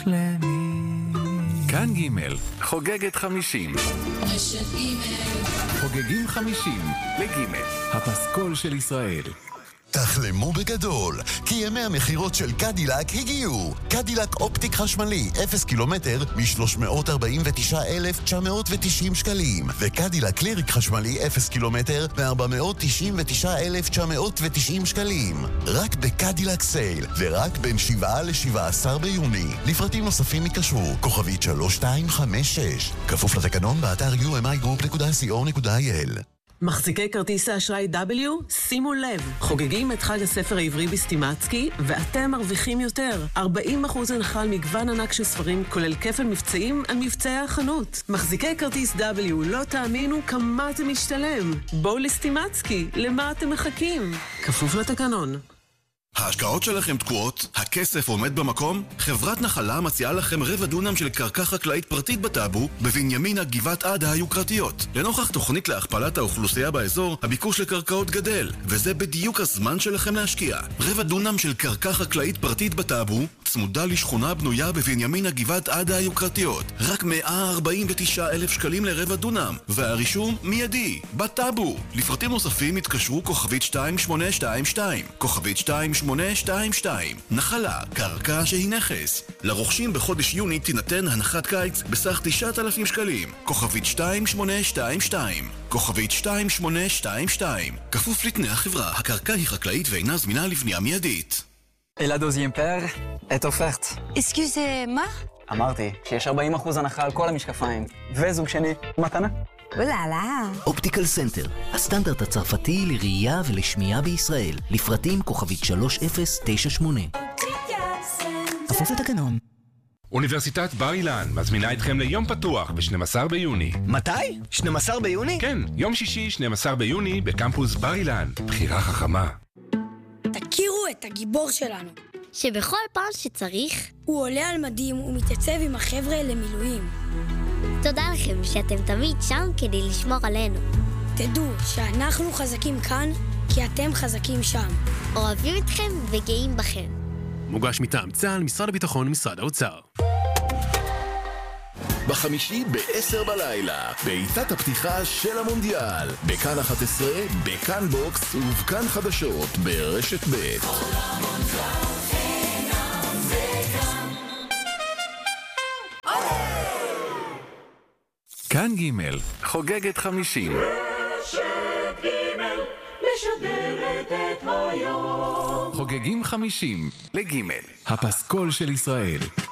למי. כאן ג' חוגגת 50. חוגגים 50 לג' הפסקול של ישראל. תחלמו בגדול, כי ימי המחירות של קדילק הגיעו. קדילק אופטיק חשמלי, 0 קילומטר, מ-349,990 שקלים. וקדילק קליריק חשמלי, 0 קילומטר, מ-499,990 שקלים. רק בקדילק סייל, ורק בין 7 ל-17 ביוני. לפרטים נוספים יקשרו, כוכבית 3256. כפוף לתקנון באתר umigroup.co.il. מחזיקי כרטיס האשראי W, שימו לב, חוגגים את חג הספר העברי בסטימצקי, ואתם מרוויחים יותר. 40% הנחה על מגוון ענק של ספרים, כולל כפל מבצעים על מבצעי החנות. מחזיקי כרטיס W, לא תאמינו כמה אתם משתלם. בואו לסטימצקי, למה אתם מחכים? כפוף לתקנון. ההשקעות שלכם תקועות? הכסף עומד במקום? חברת נחלה מציעה לכם רבע דונם של קרקע חקלאית פרטית בטאבו, בבנימינה גבעת עדה היוקרתיות. לנוכח תוכנית להכפלת האוכלוסייה באזור, הביקוש לקרקעות גדל, וזה בדיוק הזמן שלכם להשקיע. רבע דונם של קרקע חקלאית פרטית בטאבו, צמודה לשכונה בנויה בבנימינה גבעת עדה היוקרתיות. רק 149,000 שקלים לרבע דונם, והרישום מיידי, בטאבו. לפרטים נוספים התקשרו כוכבית 2822, כוכבית 2822. נחלה, קרקע שהיא נכס. לרוכשים בחודש יוני תינתן הנחת קיץ בסך 9,000 שקלים. כוכבית 2822, כוכבית 2822. כפוף לתנאי החברה, הקרקע היא חקלאית ואינה זמינה לבנייה מיידית. Et la deuxième paire est offerte. Excusez-moi? אמרתי שיש 40% הנחה על כל המשקפיים. וזוג שני, מתנה. אוללה. אופטיקל סנטר, הסטנדרט הצרפתי לראייה ולשמיעה בישראל. לפרטים כוכבית 3098. כפוף לתקנון. אוניברסיטת בר אילן מזמינה אתכם ליום פתוח ב-12 ביוני. מתי? 12 ביוני? כן, יום שישי 12 ביוני בקמפוס בר אילן. בחירה חכמה. תכירו את הגיבור שלנו, שבכל פעם שצריך הוא עולה על מדים ומתייצב עם החבר'ה למילואים. תודה לכם שאתם תמיד שם כדי לשמור עלינו. תדעו שאנחנו חזקים כאן כי אתם חזקים שם. אוהבים אתכם וגאים בכם. מוגש מטעם צה"ל, משרד הביטחון ומשרד האוצר. בחמישי ב-10 בלילה, בעיטת הפתיחה של המונדיאל, בכאן 11, בכאן בוקס ובכאן חדשות ברשת ב'. כאן ג' חוגגת 50. רשת ג' משדרת את היום. חוגגים 50 לג' הפסקול של ישראל.